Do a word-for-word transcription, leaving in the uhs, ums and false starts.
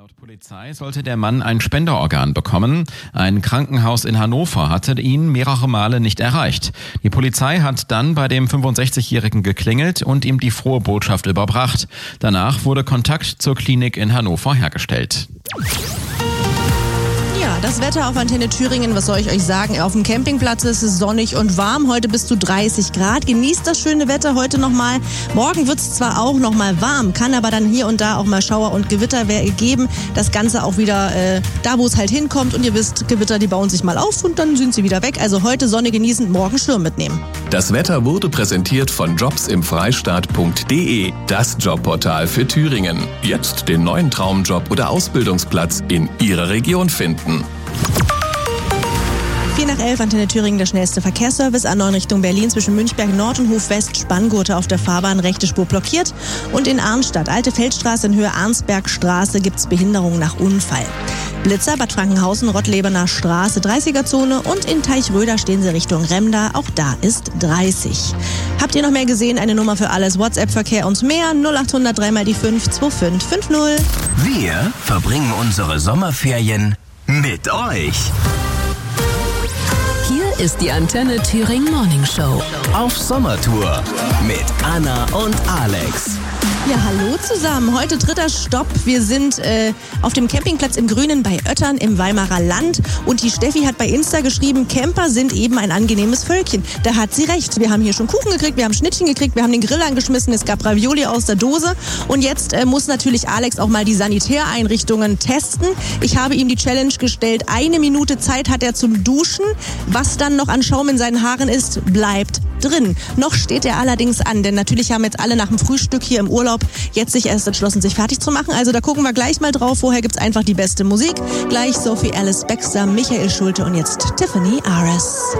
Laut Polizei sollte der Mann ein Spenderorgan bekommen. Ein Krankenhaus in Hannover hatte ihn mehrere Male nicht erreicht. Die Polizei hat dann bei dem fünfundsechzigjährigen geklingelt und ihm die frohe Botschaft überbracht. Danach wurde Kontakt zur Klinik in Hannover hergestellt. Ja, das Wetter auf Antenne Thüringen, was soll ich euch sagen? Auf dem Campingplatz ist es sonnig und warm. Heute bis zu dreißig Grad. Genießt das schöne Wetter heute nochmal. Morgen wird es zwar auch nochmal warm, kann aber dann hier und da auch mal Schauer und Gewitter geben. Das Ganze auch wieder äh, da, wo es halt hinkommt. Und ihr wisst, Gewitter, die bauen sich mal auf und dann sind sie wieder weg. Also heute Sonne genießen, morgen Schirm mitnehmen. Das Wetter wurde präsentiert von jobs im freistaat punkt de, das Jobportal für Thüringen. Jetzt den neuen Traumjob oder Ausbildungsplatz in Ihrer Region finden. vier nach elf, Antenne Thüringen, der schnellste Verkehrsservice. A neun Richtung Berlin zwischen Münchberg Nord und Hof West, Spanngurte auf der Fahrbahn, rechte Spur blockiert. Und in Arnstadt, Alte Feldstraße in Höhe Arnsbergstraße, gibt's Behinderung nach Unfall. Blitzer, Bad Frankenhausen, Rottlebener Straße, dreißiger-Zone und in Teichröder stehen sie Richtung Remda, auch da ist dreißig. Habt ihr noch mehr gesehen? Eine Nummer für alles, WhatsApp-Verkehr und mehr, null acht hundert drei mal die fünf zwei fünf fünf null. Wir verbringen unsere Sommerferien mit euch. Hier ist die Antenne Thüringen Morning Show. Auf Sommertour mit Anna und Alex. Ja, hallo zusammen. Heute dritter Stopp. Wir sind äh, auf dem Campingplatz im Grünen bei Oettern im Weimarer Land. Und die Steffi hat bei Insta geschrieben, Camper sind eben ein angenehmes Völkchen. Da hat sie recht. Wir haben hier schon Kuchen gekriegt, wir haben Schnittchen gekriegt, wir haben den Grill angeschmissen, es gab Ravioli aus der Dose. Und jetzt äh, muss natürlich Alex auch mal die Sanitäreinrichtungen testen. Ich habe ihm die Challenge gestellt, eine Minute Zeit hat er zum Duschen. Was dann noch an Schaum in seinen Haaren ist, bleibt drin. Noch steht er allerdings an, denn natürlich haben jetzt alle nach dem Frühstück hier im Urlaub jetzt sich erst entschlossen, sich fertig zu machen. Also da gucken wir gleich mal drauf. Vorher gibt's einfach die beste Musik. Gleich Sophie Alice Baxter, Michael Schulte und jetzt Tiffany Ares.